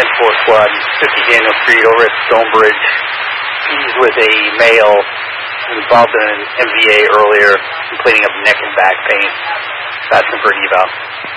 10-4 squad, 50 Daniel Street over at Stonebridge. He's with a male involved in an MVA earlier, complaining of neck and back pain. That's him for an eval.